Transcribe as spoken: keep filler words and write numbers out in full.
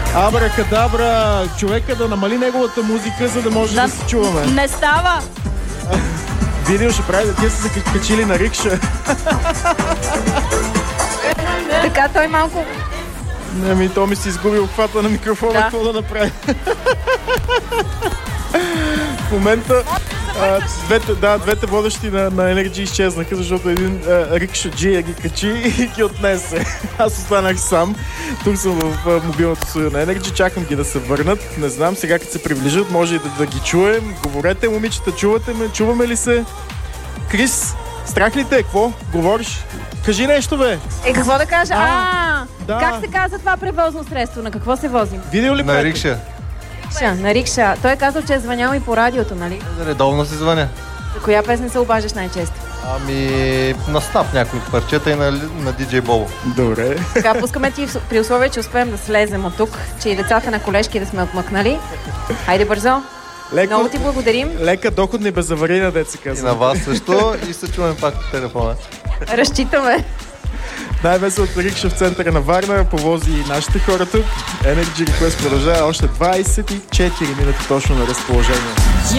Абракадабра, човека да намали неговата музика, за да може да, да се чуваме. Не става! Видео ще прави, да те са се качили на рикша. Така той малко... Ами, то ми си изгуби обхвата на микрофона, да. Какво да направи? В момента а, двете, да, двете водещи на, на Energy изчезнаха, защото един а, рикшаджия ги качи и ги отнесе. Аз останах сам. Тук съм в, в мобилното студио на Energy, чакам ги да се върнат. Не знам, сега като се приближат, може и да, да ги чуем. Говорете, момичета, чувате ме? Чуваме ли се? Крис, страх ли те? Какво? Говориш? Кажи нещо, бе! Е, какво да кажа? А, а да. Как се казва това превозно средство? На какво се возим? Видео ли на рикша? Рикша, на рикша. Той е казал, че е звънял и по радиото, нали? Редовно си звъня. За коя песен се обаждаш най-често? Ами, на Снап няколко парчета и на, на диджей Бобо. Добре. Така, пускаме ти при условие, че успеем да слезем от тук, че и децата на колежки да сме отмъкнали. Хайде бързо. Леко, Много ти благодарим. Лека доходни безаварийна, деца казва. И на вас също и се чуваме пак по телефона. Разчитаме. Най-веселата рикша в центъра на Варна повози и нашите хора тук. Energy Request продължава още двайсет и четири минути точно на разположение.